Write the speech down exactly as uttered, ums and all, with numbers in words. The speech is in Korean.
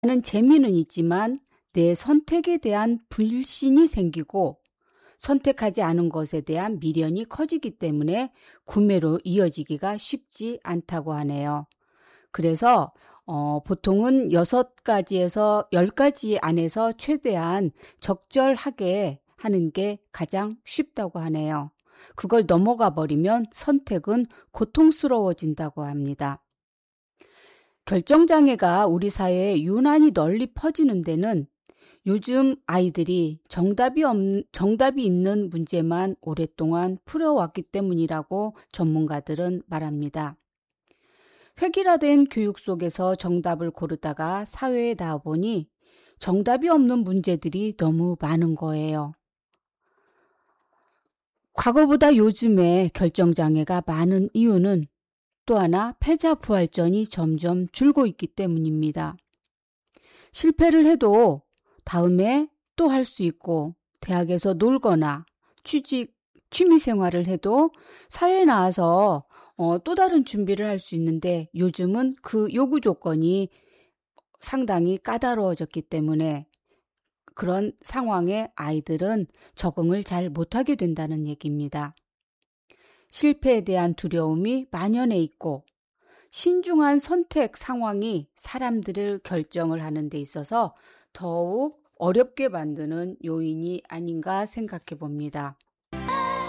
하는 재미는 있지만 내 선택에 대한 불신이 생기고 선택하지 않은 것에 대한 미련이 커지기 때문에 구매로 이어지기가 쉽지 않다고 하네요. 그래서 어, 보통은 여섯 가지에서 열 가지 안에서 최대한 적절하게 하는 게 가장 쉽다고 하네요. 그걸 넘어가 버리면 선택은 고통스러워진다고 합니다. 결정장애가 우리 사회에 유난히 널리 퍼지는 데는 요즘 아이들이 정답이 없, 정답이 있는 문제만 오랫동안 풀어왔기 때문이라고 전문가들은 말합니다. 획일화된 교육 속에서 정답을 고르다가 사회에 나와보니 정답이 없는 문제들이 너무 많은 거예요. 과거보다 요즘에 결정장애가 많은 이유는 또 하나 패자부활전이 점점 줄고 있기 때문입니다. 실패를 해도 다음에 또 할 수 있고 대학에서 놀거나 취직, 취미생활을 해도 사회에 나와서 어, 또 다른 준비를 할 수 있는데 요즘은 그 요구 조건이 상당히 까다로워졌기 때문에 그런 상황에 아이들은 적응을 잘 못하게 된다는 얘기입니다. 실패에 대한 두려움이 만연해 있고 신중한 선택 상황이 사람들을 결정을 하는 데 있어서 더욱 어렵게 만드는 요인이 아닌가 생각해 봅니다.